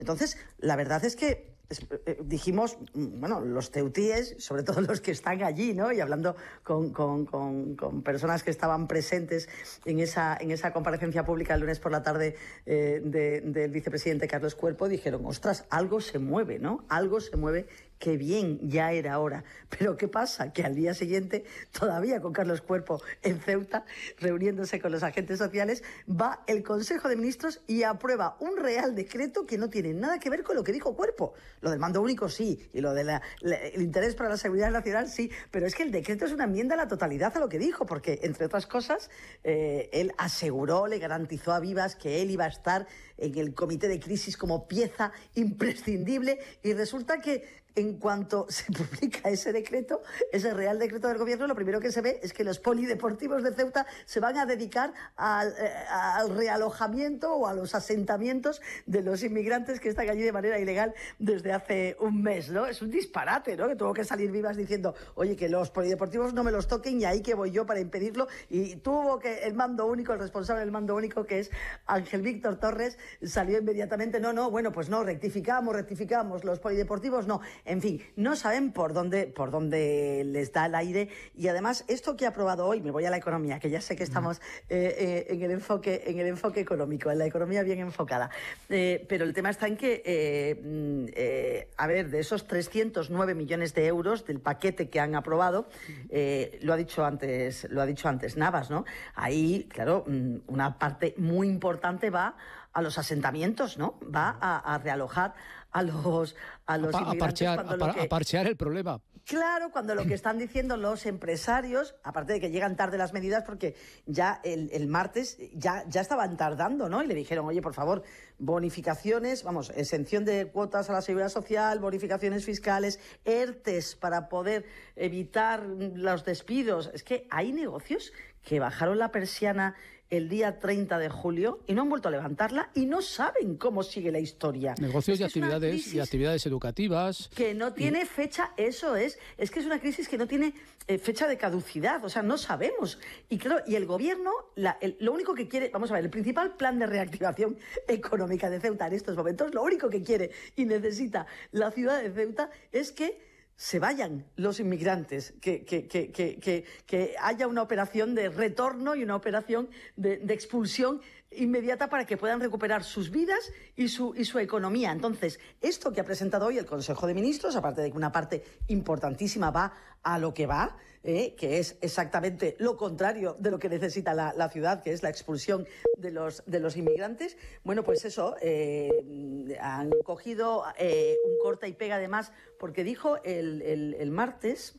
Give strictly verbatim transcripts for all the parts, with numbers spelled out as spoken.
Entonces, la verdad es que dijimos, bueno, los teutíes, sobre todo los que están allí, ¿no? Y hablando con, con, con, con personas que estaban presentes en esa, en esa comparecencia pública el lunes por la tarde eh, de, del vicepresidente Carlos Cuerpo, dijeron, ostras, algo se mueve, ¿no? Algo se mueve, qué bien, ya era hora. Pero ¿qué pasa? Que al día siguiente, todavía con Carlos Cuerpo en Ceuta, reuniéndose con los agentes sociales, va el Consejo de Ministros y aprueba un real decreto que no tiene nada que ver con lo que dijo Cuerpo. Lo del mando único sí, y lo del interés para la seguridad nacional sí, pero es que el decreto es una enmienda a la totalidad a lo que dijo, porque, entre otras cosas, eh, él aseguró, le garantizó a Vivas que él iba a estar en el comité de crisis como pieza imprescindible, y resulta que en cuanto se publica ese decreto, ese real decreto del gobierno, lo primero que se ve es que los polideportivos de Ceuta se van a dedicar al, eh, al realojamiento o a los asentamientos de los inmigrantes que están allí de manera ilegal desde hace un mes, ¿no? Es un disparate, ¿no? Que tuvo que salir Vivas diciendo, oye, que los polideportivos no me los toquen y ahí que voy yo para impedirlo, y tuvo que el mando único, el responsable del mando único, que es Ángel Víctor Torres, salió inmediatamente, no, no, bueno, pues no, rectificamos, rectificamos, los polideportivos no. En fin, no saben por dónde, por dónde les da el aire, y además esto que ha aprobado hoy, me voy a la economía, que ya sé que estamos eh, eh, en el enfoque, en el enfoque económico, en la economía bien enfocada, eh, pero el tema está en que, eh, eh, a ver, de esos trescientos nueve millones de euros del paquete que han aprobado, eh, lo ha dicho antes, lo ha dicho antes Navas, ¿no? Ahí, claro, una parte muy importante va a los asentamientos, ¿no? Va a, a realojar a los a los a, inmigrantes. A parchear, cuando a, lo que, a parchear el problema. Claro, cuando lo que están diciendo los empresarios, aparte de que llegan tarde las medidas, porque ya el, el martes ya, ya estaban tardando, ¿no? Y le dijeron, oye, por favor, bonificaciones, vamos, exención de cuotas a la seguridad social, bonificaciones fiscales, ERTES para poder evitar los despidos. Es que hay negocios que bajaron la persiana el día treinta de julio y no han vuelto a levantarla y no saben cómo sigue la historia. Negocios es y actividades y actividades educativas. Que no tiene y... fecha, eso es. Es que es una crisis que no tiene eh, fecha de caducidad, o sea, no sabemos. Y claro, y el gobierno, la, el, lo único que quiere, vamos a ver, el principal plan de reactivación económica de Ceuta en estos momentos, lo único que quiere y necesita la ciudad de Ceuta es que se vayan los inmigrantes, que, que, que, que, que, que haya una operación de retorno y una operación de, de expulsión inmediata para que puedan recuperar sus vidas y su, y su economía. Entonces, esto que ha presentado hoy el Consejo de Ministros, aparte de que una parte importantísima va a lo que va, eh, que es exactamente lo contrario de lo que necesita la, la ciudad, que es la expulsión de los, de los inmigrantes, bueno, pues eso, eh, han cogido eh, un corta y pega además, porque dijo el, el, el martes...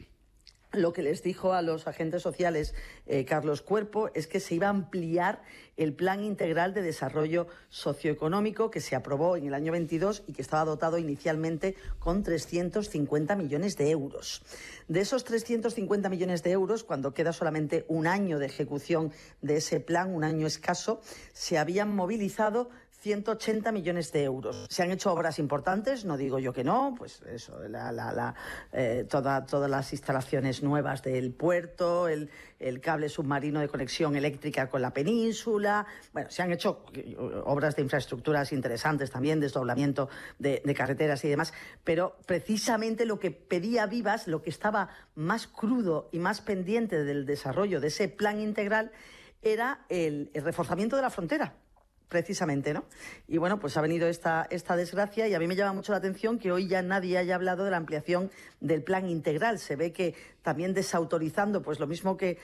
Lo que les dijo a los agentes sociales eh, Carlos Cuerpo es que se iba a ampliar el Plan Integral de Desarrollo Socioeconómico que se aprobó en el año veintidós y que estaba dotado inicialmente con trescientos cincuenta millones de euros. De esos trescientos cincuenta millones de euros, cuando queda solamente un año de ejecución de ese plan, un año escaso, se habían movilizado ciento ochenta millones de euros. Se han hecho obras importantes, no digo yo que no, pues eso, la, la, la, eh, toda, todas las instalaciones nuevas del puerto, el, el cable submarino de conexión eléctrica con la península, bueno, se han hecho obras de infraestructuras interesantes también, desdoblamiento de, de carreteras y demás, pero precisamente lo que pedía Vivas, lo que estaba más crudo y más pendiente del desarrollo de ese plan integral, era el, el reforzamiento de la frontera. Precisamente, ¿no? Y bueno, pues ha venido esta, esta desgracia y a mí me llama mucho la atención que hoy ya nadie haya hablado de la ampliación del plan integral. Se ve que también desautorizando, pues lo mismo que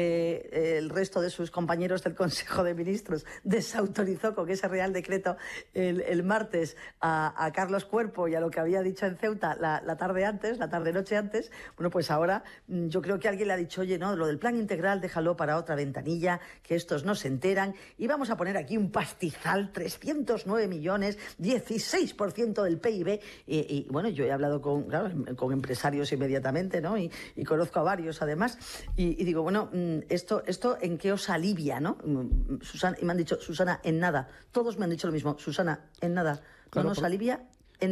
eh, el resto de sus compañeros del Consejo de Ministros desautorizó con ese Real Decreto el, el martes a, a Carlos Cuerpo y a lo que había dicho en Ceuta la, la tarde antes, la tarde-noche antes, bueno, pues ahora yo creo que alguien le ha dicho, oye, no, lo del plan integral déjalo para otra ventanilla, que estos no se enteran y vamos a poner aquí un pastel trescientos nueve millones, dieciséis por ciento del P I B. Y, y bueno, yo he hablado con, claro, con empresarios inmediatamente, ¿no? Y, y conozco a varios además. Y, y digo, bueno, esto, esto ¿en qué os alivia, no? Susana, y me han dicho, Susana, en nada. Todos me han dicho lo mismo. Susana, en nada. No claro, nos por... alivia en nada.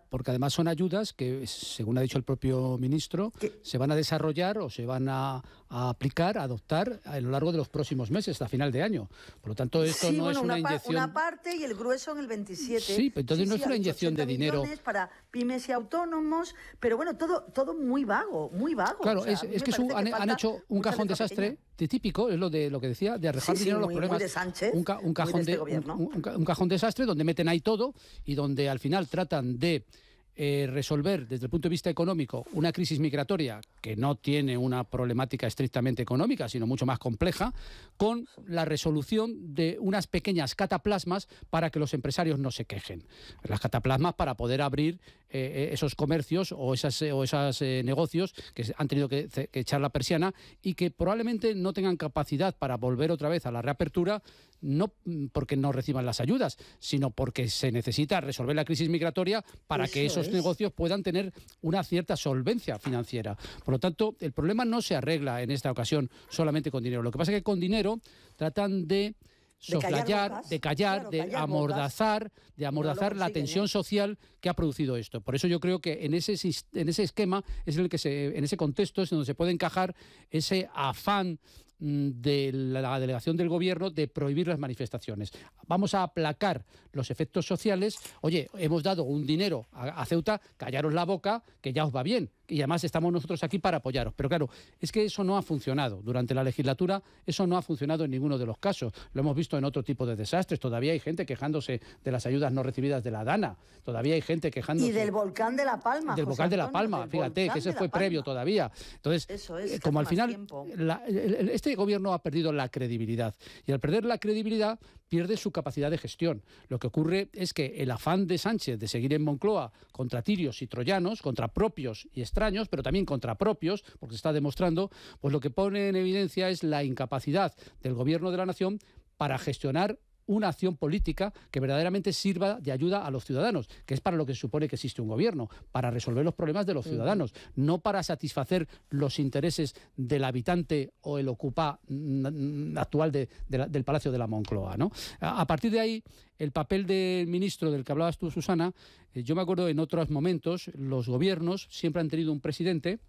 porque además son ayudas que, según ha dicho el propio ministro, ¿Qué? se van a desarrollar o se van a, a aplicar, a adoptar a lo largo de los próximos meses, hasta final de año. Por lo tanto, esto sí, no bueno, es una, una, inyección... una parte y el grueso en el veintisiete. Sí, pero entonces sí, no sí, es una ha dicho inyección de ochenta dinero... millones para pymes y autónomos, pero bueno, todo, todo muy vago, muy vago. Claro, o sea, es, a mí es me que, su, parece han, que han falta hecho un mucha cajón letra desastre pequeña. de típico, es lo de lo que decía, de arrejar Sí, sí, dinero a los muy- muy problemas. de Sánchez, un, ca- un muy de cajón este de, gobierno. un, un ca- un cajón desastre donde meten ahí todo y donde al final tratan de eh, resolver desde el punto de vista económico una crisis migratoria que no tiene una problemática estrictamente económica, sino mucho más compleja, con la resolución de unas pequeñas cataplasmas para que los empresarios no se quejen. Las cataplasmas para poder abrir eh, esos comercios o esas o esos eh, negocios que han tenido que, que echar la persiana y que probablemente no tengan capacidad para volver otra vez a la reapertura, no porque no reciban las ayudas, sino porque se necesita resolver la crisis migratoria para Eso que esos es. negocios puedan tener una cierta solvencia financiera. Por lo tanto, el problema no se arregla en esta ocasión solamente con dinero. Lo que pasa es que con dinero tratan de De callar soslayar, bocas, de callar, claro, de callar amordazar, de amordazar lo la consiguen, tensión ¿eh? social que ha producido esto. Por eso yo creo que en ese sis- en ese esquema es en el que se, en ese contexto es donde se puede encajar ese afán mm, de la delegación del gobierno de prohibir las manifestaciones. Vamos a aplacar los efectos sociales. Oye, hemos dado un dinero a, a Ceuta, callaros la boca, que ya os va bien. Y además estamos nosotros aquí para apoyaros. Pero claro, es que eso no ha funcionado. Durante la legislatura eso no ha funcionado en ninguno de los casos. Lo hemos visto en otro tipo de desastres. Todavía hay gente quejándose de las ayudas no recibidas de la DANA. Todavía hay gente quejándose... Y del volcán de La Palma. Del José volcán de La Antonio, Palma, del fíjate, volcán que ese de La fue previo Palma. todavía. Entonces, Eso es, eh, que como al hace más final, tiempo. la- el- el- este gobierno ha perdido la credibilidad. Y al perder la credibilidad, pierde su capacidad de gestión. Lo que ocurre es que el afán de Sánchez de seguir en Moncloa contra tirios y troyanos, contra propios y extraños, pero también contra propios, porque se está demostrando, pues lo que pone en evidencia es la incapacidad del gobierno de la nación para gestionar una acción política que verdaderamente sirva de ayuda a los ciudadanos, que es para lo que se supone que existe un gobierno, para resolver los problemas de los ciudadanos, no para satisfacer los intereses del habitante o el ocupá mm, actual de- de la- del Palacio de la Moncloa, ¿no? A, a partir de ahí, el papel del ministro del que hablabas tú, Susana, eh, yo me acuerdo en otros momentos, los gobiernos siempre han tenido un presidente.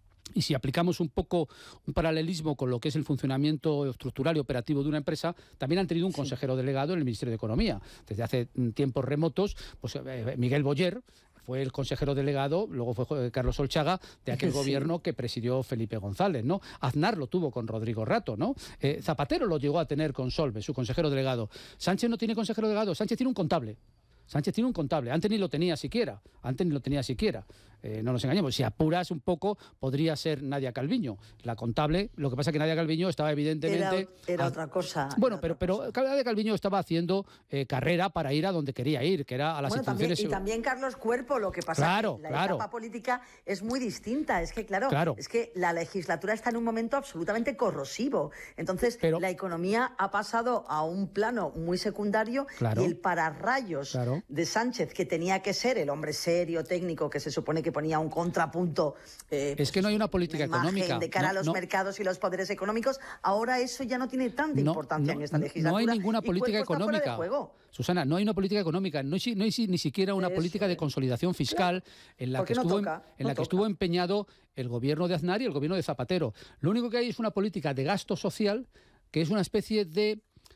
Y si aplicamos un poco un paralelismo con lo que es el funcionamiento estructural y operativo de una empresa, también han tenido un consejero delegado en el Ministerio de Economía. Desde hace mm, tiempos remotos, pues eh, Miguel Boyer fue el consejero delegado, luego fue eh, Carlos Olchaga, de aquel Sí. gobierno que presidió Felipe González, ¿no? Aznar lo tuvo con Rodrigo Rato, ¿no? Eh, Zapatero lo llegó a tener con Solve, su consejero delegado. Sánchez no tiene consejero delegado, Sánchez tiene un contable. Sánchez tiene un contable, antes ni lo tenía siquiera, antes ni lo tenía siquiera. Eh, no nos engañemos, si apuras un poco, podría ser Nadia Calviño, la contable. Lo que pasa es que Nadia Calviño estaba evidentemente... Era, era a- otra cosa. Bueno, era pero, otra cosa. pero Nadia Calviño estaba haciendo eh, carrera para ir a donde quería ir, que era a las Bueno, también, instituciones... y también Carlos Cuerpo, lo que pasa Claro, es que la claro. etapa política es muy distinta. Es que, claro, Claro. es que la legislatura está en un momento absolutamente corrosivo. Entonces, Pero- la economía ha pasado a un plano muy secundario Claro. y el pararrayos Claro. de Sánchez, que tenía que ser el hombre serio, técnico, que se supone que ponía un contrapunto. eh, Es que no hay una política imagen económica. de cara No, a los no. mercados y los poderes económicos. Ahora eso ya no tiene tanta No, importancia no, en esta no, legislatura. no hay ninguna y política Cuerpo está fuera de económica. juego. Susana, no hay una política económica, no hay, si- no hay si- ni siquiera una Eso política de es. consolidación fiscal en la Porque que, no estuvo, em- toca, en no la que toca. estuvo empeñado el gobierno de Aznar y el gobierno de Zapatero. Lo único que hay es una política de gasto social que es una especie de...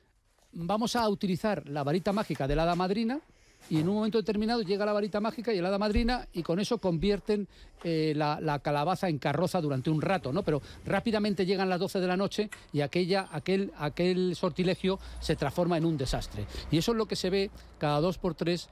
Vamos a utilizar la varita mágica de la hada madrina y en un momento determinado llega la varita mágica y el hada madrina y con eso convierten eh, la, la calabaza en carroza durante un rato, ¿no? Pero rápidamente llegan las doce de la noche y aquella, aquel, aquel sortilegio se transforma en un desastre. Y eso es lo que se ve cada dos por tres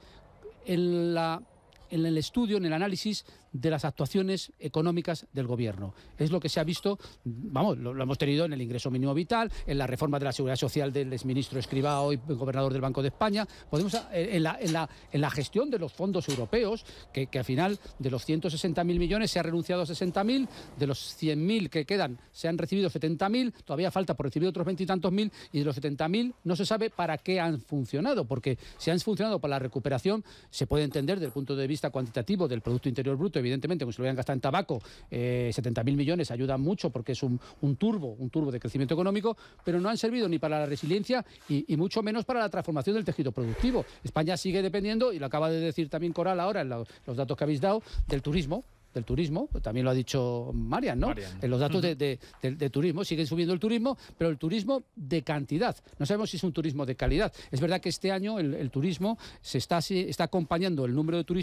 en la... en el estudio, en el análisis de las actuaciones económicas del gobierno. Es lo que se ha visto, vamos, lo, lo hemos tenido en el ingreso mínimo vital, en la reforma de la seguridad social del exministro Escrivá, hoy gobernador del Banco de España, podemos en la, en la, en la gestión de los fondos europeos, que, que al final de los ciento sesenta mil millones se ha renunciado a sesenta mil, de los cien mil que quedan se han recibido setenta mil, todavía falta por recibir otros veintitantos mil, y de los setenta mil no se sabe para qué han funcionado, porque si han funcionado para la recuperación, se puede entender desde el punto de vista cuantitativo del Producto Interior Bruto, evidentemente, como se lo habían gastado en tabaco, eh, setenta mil millones ayudan mucho porque es un, un turbo, un turbo de crecimiento económico, pero no han servido ni para la resiliencia y, y mucho menos para la transformación del tejido productivo. España sigue dependiendo, y lo acaba de decir también Coral ahora en la, los datos que habéis dado, del turismo. del turismo, también lo ha dicho Marian, ¿no? Marian. En los datos uh-huh. de, de, de, de turismo, siguen subiendo el turismo, pero el turismo de cantidad. No sabemos si es un turismo de calidad. Es verdad que este año el, el turismo se está, se está acompañando el número de turistas